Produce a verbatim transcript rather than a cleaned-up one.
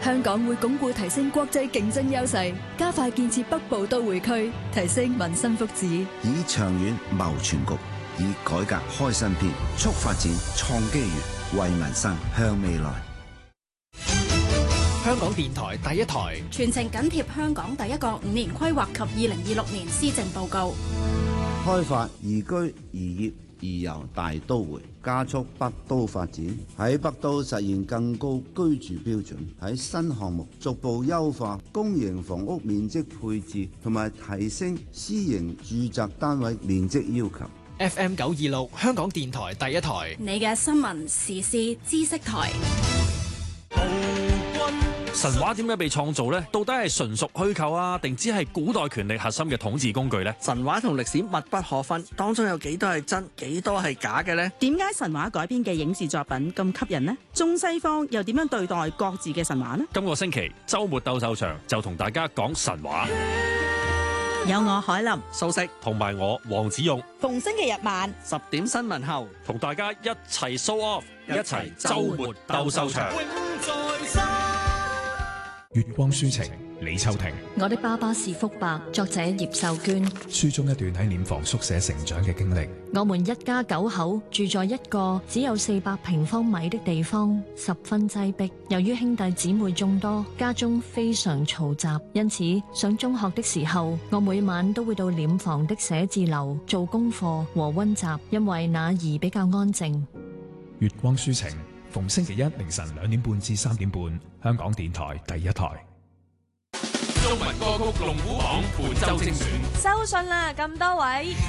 香港會鞏固提升國際競爭優勢，加快建設北部都會區，提升民生福祉， 以長遠謀全局，以改革開新篇，促發展創機遇，為民生向未來。 香港電台第一台， 全程緊貼香港第一個五年規劃及二零二六年施政報告， 開發宜居宜業宜遊大都會，加速北都發展，喺北都實現更高居住標準，喺新項目逐步優化公營房屋面積配置，同埋提升私營住宅單位面積要求。 F M 九二六香港電台第一台， 你嘅新聞時事知識台。 神話點解被創造呢？到底係純屬虛構啊，定只係古代權力核心嘅統治工具呢？ 神話同歷史密不可分，當中有幾多係真，幾多係假嘅呢？ 點解神話改編嘅影視作品咁吸引呢？中西方又點樣對待各自嘅神話呢？ 今個星期週末鬥獸場就同大家講神話， 有我海林、 素食同埋我黃子勇， 逢星期日晚十點新聞後， 同大家一齊 show off， 一齊週末鬥獸場。 月光書情，李秋婷。 我的爸爸是福伯，作者葉秀娟。 書中一段喺殮房宿舍成長嘅經歷。 我們一家九口住在一個只有四百平方米的地方，十分擠迫。由於兄弟姊妹眾多，家中非常嘈雜，因此上中學的時候，我每晚都會到殮房的寫字樓做功課和溫習，因為那兒比較安靜。 月光書情，逢星期一凌晨兩點半至三點半，香港電台第一台。 中文歌曲龍虎榜本周精選， 收信啦，咁多位。